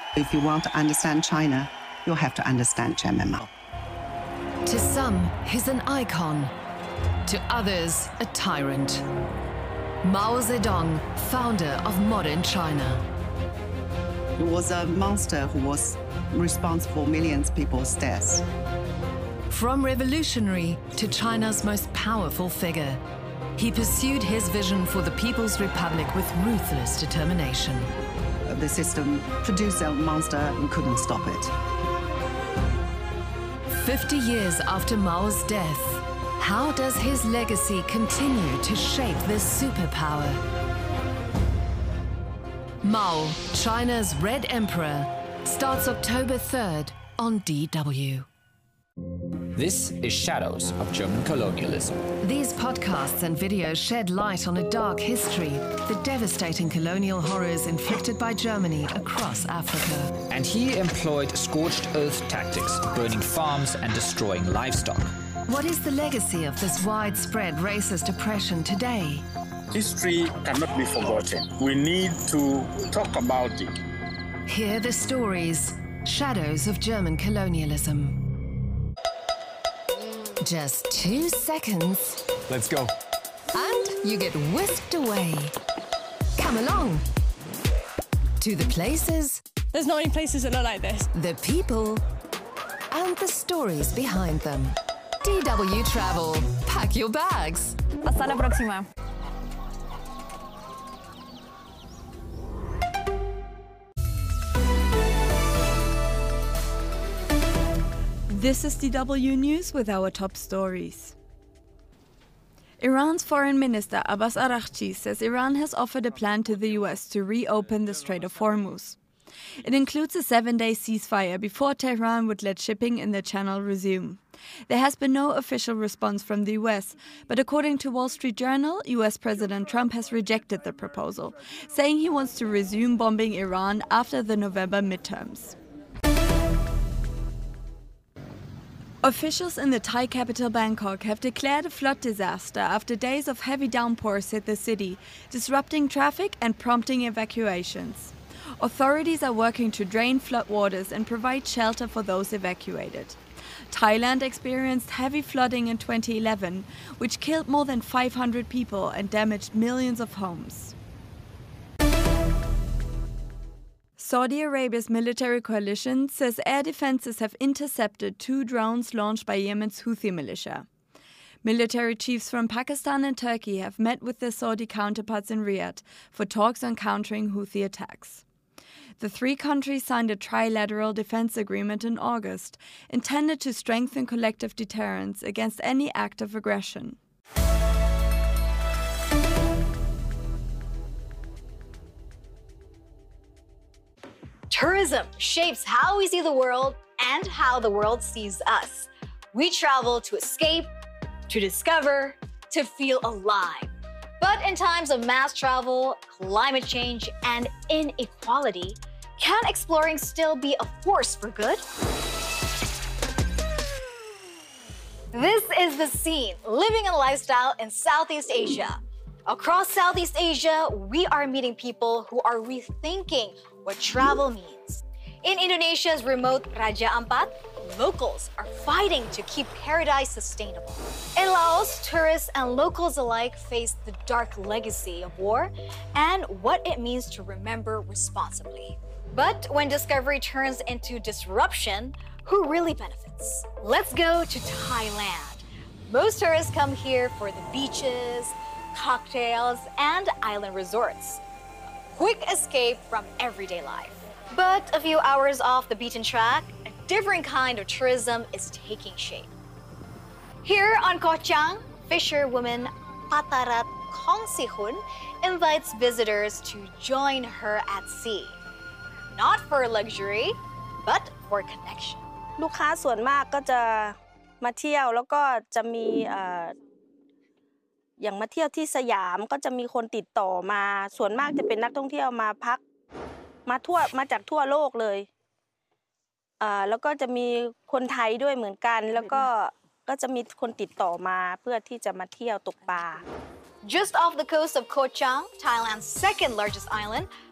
If you want to understand China, you'll have to understand Chairman Mao. To some, he's an icon. To others, a tyrant. Mao Zedong, founder of modern China. He was a monster who was responsible for millions of people's deaths. From revolutionary to China's most powerful figure, he pursued his vision for the People's Republic with ruthless determination. The system produced a monster and couldn't stop it. 50 years after Mao's death, how does his legacy continue to shape this superpower? Mao, China's Red Emperor, starts October 3rd on DW. This is Shadows of German Colonialism. These podcasts and videos shed light on a dark history, the devastating colonial horrors inflicted by Germany across Africa. And he employed scorched earth tactics, burning farms and destroying livestock. What is the legacy of this widespread racist oppression today? History cannot be forgotten. We need to talk about it. Hear the stories, Shadows of German Colonialism. Just 2 seconds. Let's go. And you get whisked away. Come along. To the places. There's not any places that look like this. The people. And the stories behind them. DW Travel. Pack your bags. Hasta la próxima. This is DW News with our top stories. Iran's Foreign Minister Abbas Araghchi says Iran has offered a plan to the US to reopen the Strait of Hormuz. It includes a 7-day ceasefire before Tehran would let shipping in the channel resume. There has been no official response from the US, but according to Wall Street Journal, US President Trump has rejected the proposal, saying he wants to resume bombing Iran after the November midterms. Officials in the Thai capital Bangkok have declared a flood disaster after days of heavy downpours hit the city, disrupting traffic and prompting evacuations. Authorities are working to drain floodwaters and provide shelter for those evacuated. Thailand experienced heavy flooding in 2011, which killed more than 500 people and damaged millions of homes. Saudi Arabia's military coalition says air defenses have intercepted 2 drones launched by Yemen's Houthi militia. Military chiefs from Pakistan and Turkey have met with their Saudi counterparts in Riyadh for talks on countering Houthi attacks. The 3 countries signed a trilateral defense agreement in August, intended to strengthen collective deterrence against any act of aggression. Tourism shapes how we see the world and how the world sees us. We travel to escape, to discover, to feel alive. But in times of mass travel, climate change, and inequality, can exploring still be a force for good? This is The Scene, living a lifestyle in Southeast Asia. Across Southeast Asia, we are meeting people who are rethinking what travel means. In Indonesia's remote Raja Ampat, locals are fighting to keep paradise sustainable. In Laos, tourists and locals alike face the dark legacy of war and what it means to remember responsibly. But when discovery turns into disruption, who really benefits? Let's go to Thailand. Most tourists come here for the beaches, cocktails, and island resorts. A quick escape from everyday life. But a few hours off the beaten track, a different kind of tourism is taking shape. Here on Koh Chang, fisherwoman Patarat Kongsikhun invites visitors to join her at sea. Not for luxury, but for connection. ลูกค้าส่วนมากก็จะมาเที่ยวแล้วก็จะมีอย่างมาเที่ยวที่สยามก็จะมีคนติดต่อมาส่วนมากจะเป็นนักท่องเที่ยวมาพักมาจากทั่วโลกเลยแล้วก็จะมีคนไทยด้วยเหมือนกันแล้วก็จะมีคนติดต่อมาเพื่อที่จะมาเที่ยวตกปลา Just off the coast of Koh Chang, Thailand's second largest island,